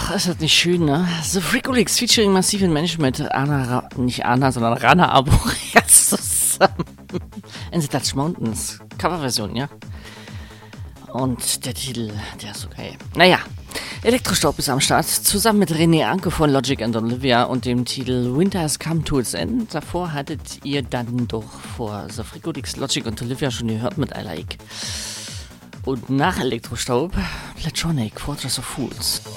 Ach, ist das nicht schön, ne? The Freakolix featuring Massive Management mit sondern Rana Arborea zusammen. In the Dutch Mountains. Coverversion, ja. Und der Titel, der ist okay. Naja, Elektrostaub ist am Start, zusammen mit René Anke von Logic and Olivia und dem Titel Winter Has Come to Its End. Davor hattet ihr dann doch vor The Freakolix, Logic und Olivia schon gehört mit I Like. Und nach Elektrostaub, Platronic, Fortress of Fools.